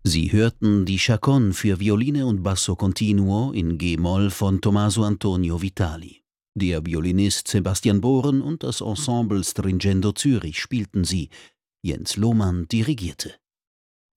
Sie hörten die Chaconne für Violine und Basso Continuo in G-Moll von Tommaso Antonio Vitali. Der Violinist Sebastian Bohren und das Ensemble Stringendo Zürich spielten sie. Jens Lohmann dirigierte.